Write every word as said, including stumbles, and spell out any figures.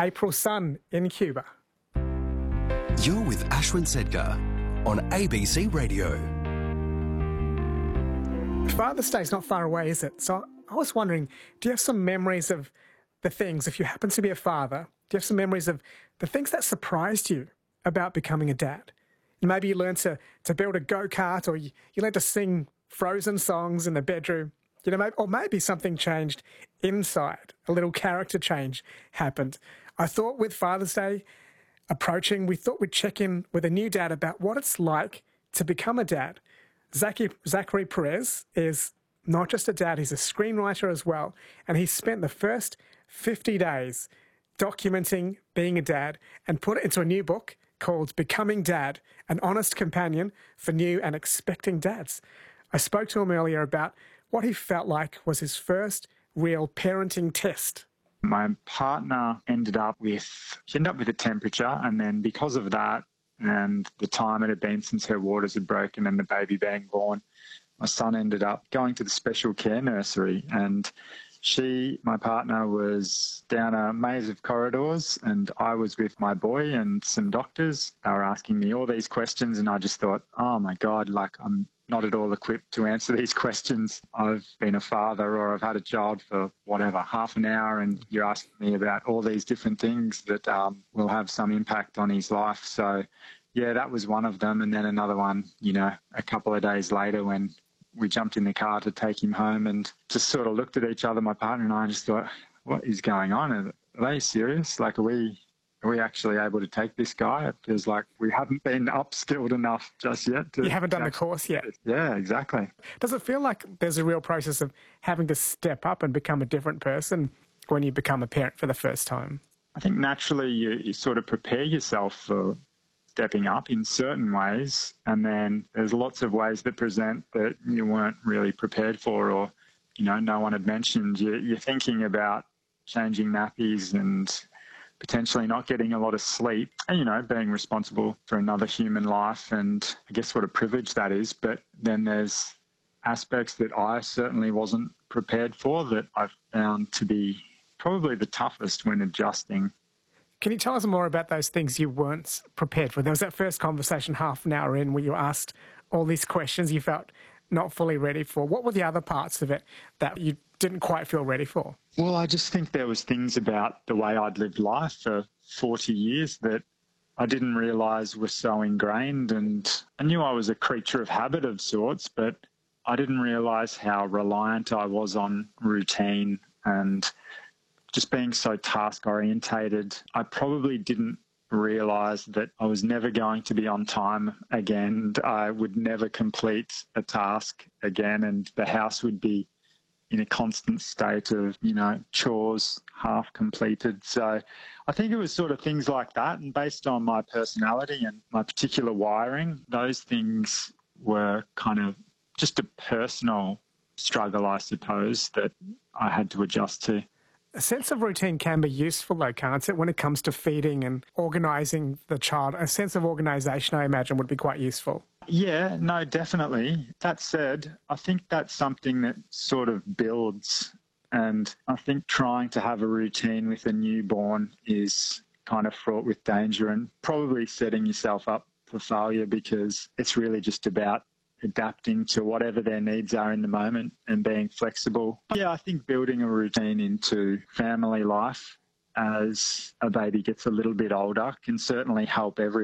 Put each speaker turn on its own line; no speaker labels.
April sun in Cuba.
You're with Ashwin Sedgar on A B C Radio.
Father's Day's not far away, is it? So I was wondering, do you have some memories of the things, if you happen to be a father, do you have some memories of the things that surprised you about becoming a dad? Maybe you learned to, to build a go-kart, or you, you learned to sing Frozen songs in the bedroom, you know, maybe, or maybe something changed inside, a little character change happened. I thought with Father's Day approaching, we thought we'd check in with a new dad about what it's like to become a dad. Zachary, Zachary Perez is not just a dad, he's a screenwriter as well, and he spent the first fifty days documenting being a dad and put it into a new book called Becoming Dad, an honest companion for new and expecting dads. I spoke to him earlier about what he felt like was his first real parenting test.
My partner ended up with, she ended up with a temperature, and then because of that and the time it had been since her waters had broken and the baby being born, my son ended up going to the special care nursery, and she, my partner, was down a maze of corridors, and I was with my boy and some doctors. They were asking me all these questions, and I just thought, oh my God, like I'm not at all equipped to answer these questions. I've been a father, or I've had a child for whatever, half an hour, and you're asking me about all these different things that um, will have some impact on his life. So yeah, that was one of them. And then another one, you know, a couple of days later when we jumped in the car to take him home and just sort of looked at each other, my partner and I, and just thought, what is going on? Are they serious? Like, are we, are we actually able to take this guy? It feels like we haven't been upskilled enough just yet. To
you haven't done
actually,
the course yet.
Yeah, exactly.
Does it feel like there's a real process of having to step up and become a different person when you become a parent for the first time?
I think naturally you, you sort of prepare yourself for stepping up in certain ways, and then there's lots of ways that present that you weren't really prepared for, or, you know, no one had mentioned. You, you're thinking about changing nappies and potentially not getting a lot of sleep, and, you know, being responsible for another human life, and I guess what a privilege that is. But then there's aspects that I certainly wasn't prepared for that I found to be probably the toughest when adjusting.
Can you tell us more about those things you weren't prepared for? There was that first conversation half an hour in where you asked all these questions you felt not fully ready for. What were the other parts of it that you didn't quite feel ready for?
Well, I just think there was things about the way I'd lived life for forty years that I didn't realise were so ingrained, and I knew I was a creature of habit of sorts, but I didn't realise how reliant I was on routine and just being so task-orientated. I probably didn't realise that I was never going to be on time again, and I would never complete a task again, and the house would be in a constant state of, you know, chores half completed. So I think it was sort of things like that, and based on my personality and my particular wiring, those things were kind of just a personal struggle, I suppose, that I had to adjust to.
A sense of routine can be useful, though, can't it, when it comes to feeding and organising the child? A sense of organisation, I imagine, would be quite useful.
Yeah, no, definitely. That said, I think that's something that sort of builds, and I think trying to have a routine with a newborn is kind of fraught with danger and probably setting yourself up for failure, because it's really just about adapting to whatever their needs are in the moment and being flexible. Yeah, I think building a routine into family life as a baby gets a little bit older can certainly help every